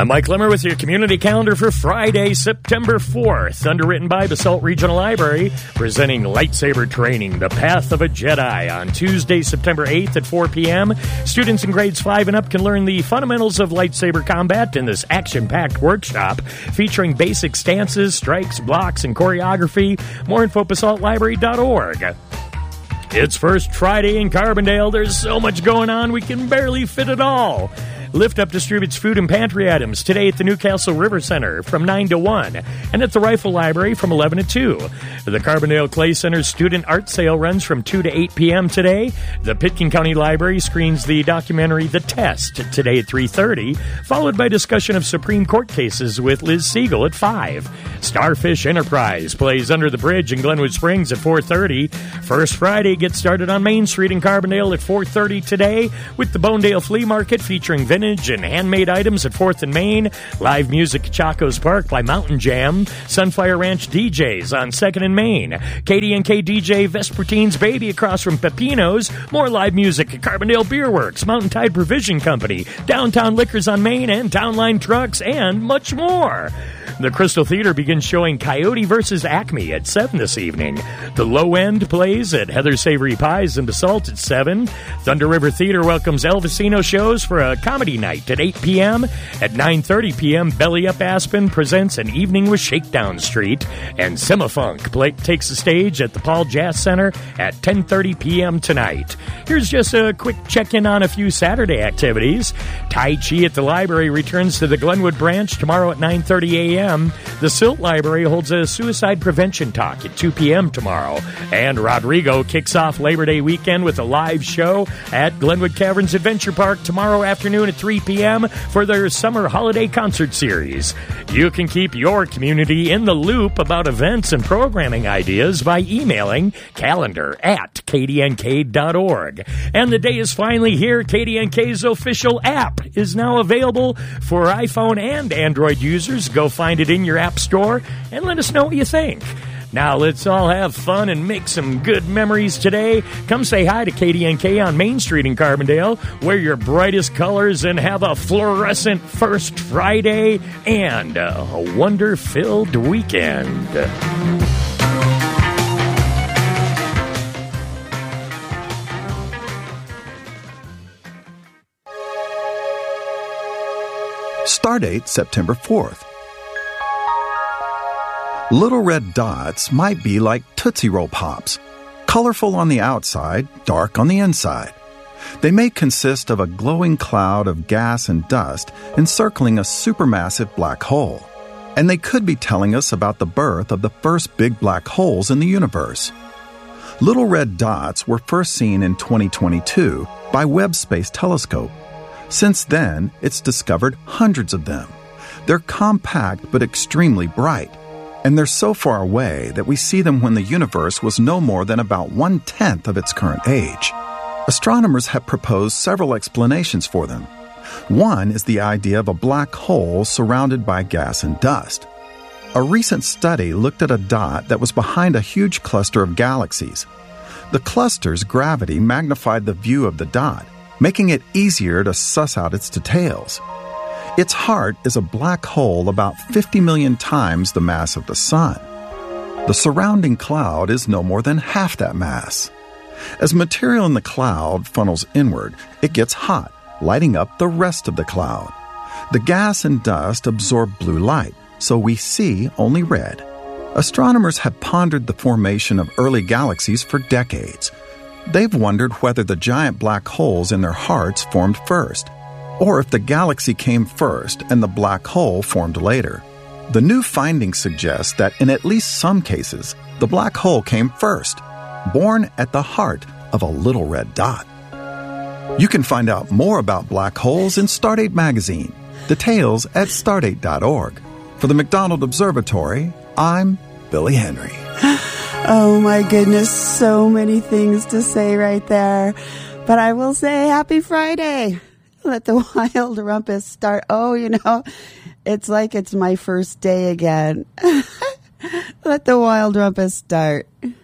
I'm Mike Limmer with your community calendar for Friday, September 4th. Underwritten by Basalt Regional Library, presenting lightsaber training, The Path of a Jedi, on Tuesday, September 8th at 4 p.m. Students in grades 5 and up can learn the fundamentals of lightsaber combat in this action-packed workshop featuring basic stances, strikes, blocks, and choreography. More info at basaltlibrary.org. It's First Friday in Carbondale. There's so much going on, we can barely fit it all. Lift Up distributes food and pantry items today at the Newcastle River Center from 9 to 1 and at the Rifle Library from 11 to 2. The Carbondale Clay Center's student art sale runs from 2 to 8 p.m. today. The Pitkin County Library screens the documentary The Test today at 3:30, followed by discussion of Supreme Court cases with Liz Siegel at 5. Starfish Enterprise plays Under the Bridge in Glenwood Springs at 4:30. First Friday gets started on Main Street in Carbondale at 4:30 today with the Bonedale Flea Market featuring vintage and handmade items at 4th and Main. Live music at Chaco's Park by Mountain Jam. Sunfire Ranch DJs on 2nd and Main. KDNK DJ Vespertine's Baby across from Pepino's. More live music at Carbondale Beer Works, Mountain Tide Provision Company, Downtown Liquors on Main, and Downline Trucks, and much more. The Crystal Theater begins showing Coyote vs. Acme at 7 this evening. The Low End plays at Heather's Savory Pies in Basalt at 7. Thunder River Theater welcomes Elvisino shows for a comedy night at 8 p.m. At 9:30 p.m., Belly Up Aspen presents An Evening with Shakedown Street. And Simafunk takes the stage at the Paul Jazz Center at 10:30 p.m. tonight. Here's just a quick check-in on a few Saturday activities. Tai Chi at the library returns to the Glenwood branch tomorrow at 9:30 a.m. The Silt Library holds a suicide prevention talk at 2 p.m. tomorrow. And Rodrigo kicks off Labor Day weekend with a live show at Glenwood Caverns Adventure Park tomorrow afternoon at 3 p.m. for their summer holiday concert series. You can keep your community in the loop about events and programming ideas by emailing calendar@kdnk.org. And the day is finally here. KDNK's official app is now available for iPhone and Android users. Go find it in your app store and let us know what you think. Now let's all have fun and make some good memories today. Come say hi to KDNK on Main Street in Carbondale. Wear your brightest colors and have a fluorescent First Friday and a wonder-filled weekend. Stardate September 4th. Little red dots might be like Tootsie Roll Pops, colorful on the outside, dark on the inside. They may consist of a glowing cloud of gas and dust encircling a supermassive black hole. And they could be telling us about the birth of the first big black holes in the universe. Little red dots were first seen in 2022 by Webb Space Telescope. Since then, it's discovered hundreds of them. They're compact but extremely bright. And they're so far away that we see them when the universe was no more than about 1/10 of its current age. Astronomers have proposed several explanations for them. One is the idea of a black hole surrounded by gas and dust. A recent study looked at a dot that was behind a huge cluster of galaxies. The cluster's gravity magnified the view of the dot, making it easier to suss out its details. Its heart is a black hole about 50 million times the mass of the Sun. The surrounding cloud is no more than half that mass. As material in the cloud funnels inward, it gets hot, lighting up the rest of the cloud. The gas and dust absorb blue light, so we see only red. Astronomers have pondered the formation of early galaxies for decades. They've wondered whether the giant black holes in their hearts formed first, or if the galaxy came first and the black hole formed later. The new findings suggest that in at least some cases, the black hole came first, born at the heart of a little red dot. You can find out more about black holes in Stardate magazine. Details at stardate.org. For the McDonald Observatory, I'm Billy Henry. Oh my goodness, so many things to say right there. But I will say happy Friday. Let the wild rumpus start. Oh, it's like it's my first day again. Let the wild rumpus start.